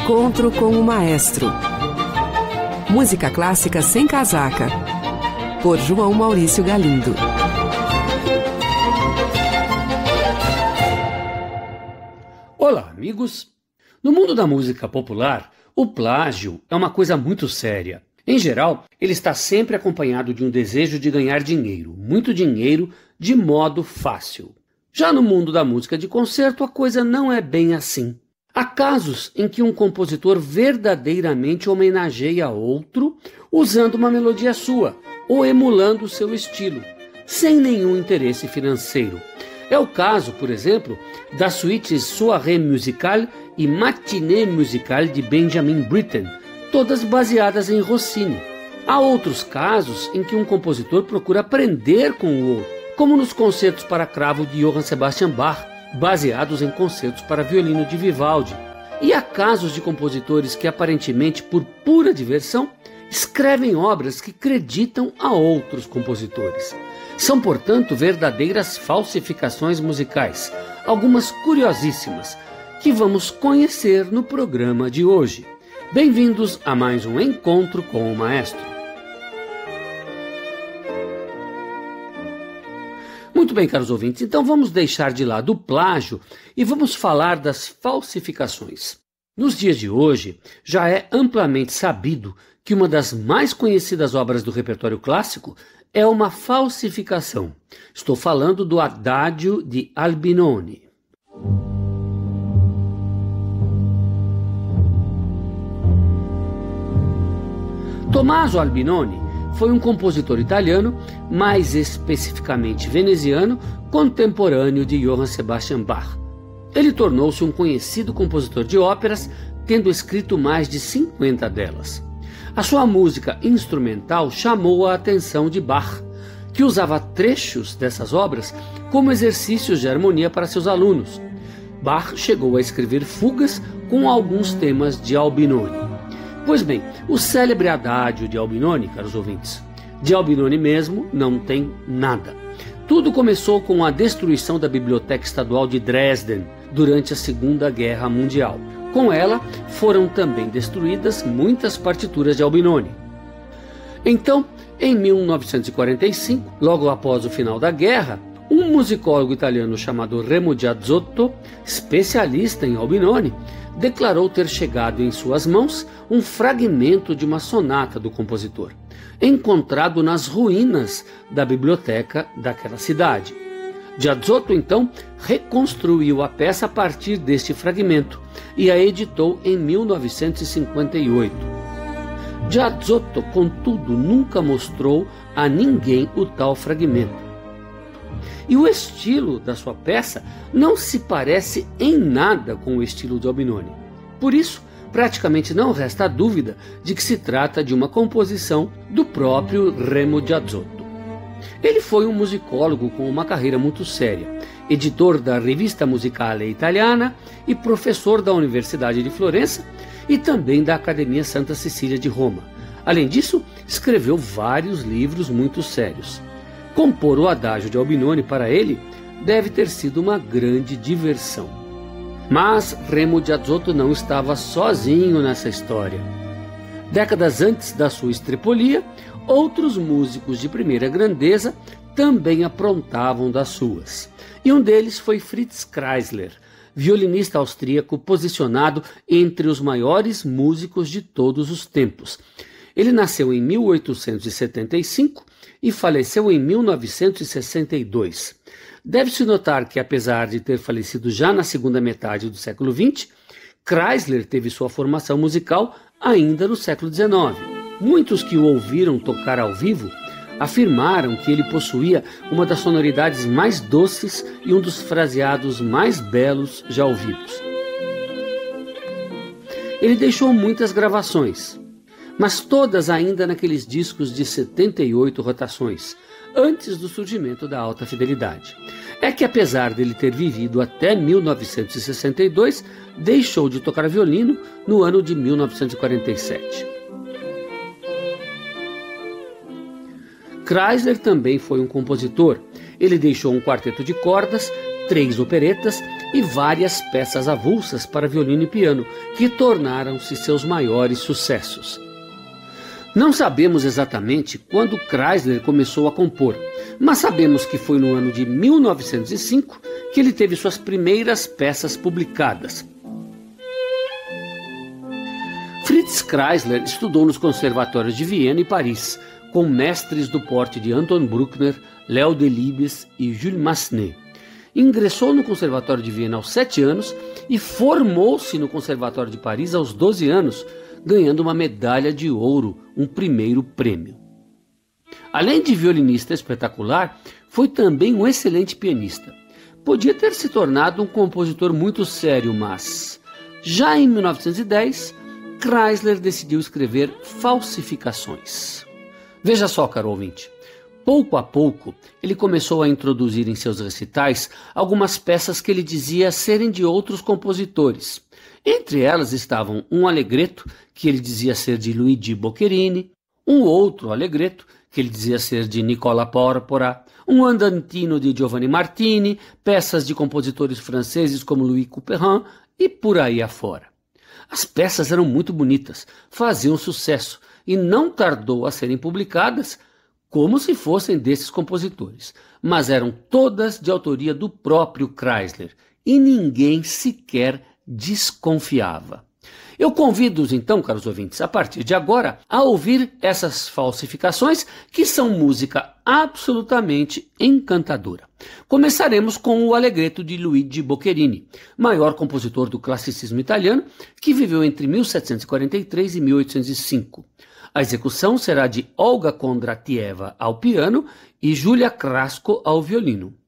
Encontro com o Maestro. Música clássica sem casaca, por João Maurício Galindo. Olá, amigos! No mundo da música popular, o plágio é uma coisa muito séria. Em geral, ele está sempre acompanhado de um desejo de ganhar dinheiro, muito dinheiro, de modo fácil. Já no mundo da música de concerto, a coisa não é bem assim. Há casos em que um compositor verdadeiramente homenageia outro usando uma melodia sua ou emulando o seu estilo, sem nenhum interesse financeiro. É o caso, por exemplo, das suítes Soirée Musicale e Matinée Musicale de Benjamin Britten, todas baseadas em Rossini. Há outros casos em que um compositor procura aprender com o outro, como nos concertos para cravo de Johann Sebastian Bach, baseados em concertos para violino de Vivaldi. E há casos de compositores que, aparentemente por pura diversão, escrevem obras que creditam a outros compositores. São, portanto, verdadeiras falsificações musicais, algumas curiosíssimas, que vamos conhecer no programa de hoje. Bem-vindos a mais um Encontro com o Maestro. Muito bem, caros ouvintes, então vamos deixar de lado o plágio e vamos falar das falsificações. Nos dias de hoje, já é amplamente sabido que uma das mais conhecidas obras do repertório clássico é uma falsificação. Estou falando do Adagio de Albinoni. Tommaso Albinoni foi um compositor italiano, mais especificamente veneziano, contemporâneo de Johann Sebastian Bach. Ele tornou-se um conhecido compositor de óperas, tendo escrito mais de 50 delas. A sua música instrumental chamou a atenção de Bach, que usava trechos dessas obras como exercícios de harmonia para seus alunos. Bach chegou a escrever fugas com alguns temas de Albinoni. Pois bem, o célebre Adagio de Albinoni, caros ouvintes, de Albinoni mesmo não tem nada. Tudo começou com a destruição da Biblioteca Estadual de Dresden durante a Segunda Guerra Mundial. Com ela foram também destruídas muitas partituras de Albinoni. Então, em 1945, logo após o final da guerra, um musicólogo italiano chamado Remo Giazzotto, especialista em Albinoni, declarou ter chegado em suas mãos um fragmento de uma sonata do compositor, encontrado nas ruínas da biblioteca daquela cidade. Giazzotto, então, reconstruiu a peça a partir deste fragmento e a editou em 1958. Giazzotto, contudo, nunca mostrou a ninguém o tal fragmento. E o estilo da sua peça não se parece em nada com o estilo de Albinoni. Por isso, praticamente não resta dúvida de que se trata de uma composição do próprio Remo Giazzotto. Ele foi um musicólogo com uma carreira muito séria, editor da Rivista Musicale Italiana e professor da Universidade de Florença e também da Academia Santa Cecília de Roma. Além disso, escreveu vários livros muito sérios. Compor o Adagio de Albinoni para ele deve ter sido uma grande diversão. Mas Remo Giazzotto não estava sozinho nessa história. Décadas antes da sua estrepolia, outros músicos de primeira grandeza também aprontavam das suas. E um deles foi Fritz Kreisler, violinista austríaco posicionado entre os maiores músicos de todos os tempos. Ele nasceu em 1875 e faleceu em 1962. Deve-se notar que, apesar de ter falecido já na segunda metade do século XX, Kreisler teve sua formação musical ainda no século XIX. Muitos que o ouviram tocar ao vivo afirmaram que ele possuía uma das sonoridades mais doces e um dos fraseados mais belos já ouvidos. Ele deixou muitas gravações, mas todas ainda naqueles discos de 78 rotações, antes do surgimento da alta fidelidade. É que, apesar dele ter vivido até 1962, deixou de tocar violino no ano de 1947. Kreisler também foi um compositor. Ele deixou um quarteto de cordas, 3 operetas e várias peças avulsas para violino e piano, que tornaram-se seus maiores sucessos. Não sabemos exatamente quando Kreisler começou a compor, mas sabemos que foi no ano de 1905 que ele teve suas primeiras peças publicadas. Fritz Kreisler estudou nos conservatórios de Viena e Paris, com mestres do porte de Anton Bruckner, Léo Delibes e Jules Massenet. Ingressou no Conservatório de Viena aos 7 anos e formou-se no Conservatório de Paris aos 12 anos, ganhando uma medalha de ouro, um primeiro prêmio. Além de violinista espetacular, foi também um excelente pianista. Podia ter se tornado um compositor muito sério, mas, já em 1910, Kreisler decidiu escrever falsificações. Veja só, caro ouvinte, pouco a pouco ele começou a introduzir em seus recitais algumas peças que ele dizia serem de outros compositores. Entre elas estavam um allegretto que ele dizia ser de Luigi Boccherini, um outro allegretto que ele dizia ser de Nicola Porpora, um andantino de Giovanni Martini, peças de compositores franceses como Louis Couperin e por aí afora. As peças eram muito bonitas, faziam sucesso e não tardou a serem publicadas como se fossem desses compositores, mas eram todas de autoria do próprio Kreisler e ninguém sequer desconfiava. Eu convido-os então, caros ouvintes, a partir de agora, a ouvir essas falsificações que são música absolutamente encantadora. Começaremos com o allegretto de Luigi Boccherini, maior compositor do classicismo italiano, que viveu entre 1743 e 1805. A execução será de Olga Kondratieva ao piano e Julia Krasko ao violino.